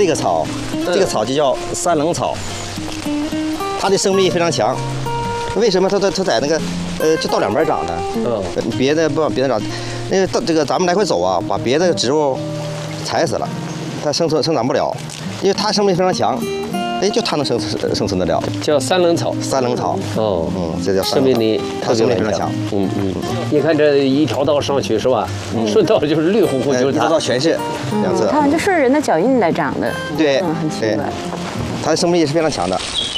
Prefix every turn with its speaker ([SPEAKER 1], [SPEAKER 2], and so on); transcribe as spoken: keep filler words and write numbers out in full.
[SPEAKER 1] 这个草，这个草就叫三棱草，它的生命力非常强。为什么它它它在那个呃就道两边长的？嗯，别的不往别的长，那个到这个咱们来回走啊，把别的植物踩死了，它生存生长不了，因为它生命力非常强。哎，就它能生生存得了，
[SPEAKER 2] 叫三棱草。
[SPEAKER 1] 三棱草，
[SPEAKER 2] 哦，
[SPEAKER 1] 嗯，这叫
[SPEAKER 2] 生命力
[SPEAKER 1] 它生命力非常强。
[SPEAKER 2] 嗯嗯，你看这一条道上去是吧？顺道就是绿乎乎，就是它。
[SPEAKER 1] 一条道全是两侧。
[SPEAKER 3] 它好像就顺着人的脚印来长的。
[SPEAKER 1] 对，
[SPEAKER 3] 嗯，很奇怪。
[SPEAKER 1] 它的生命力是非常强的。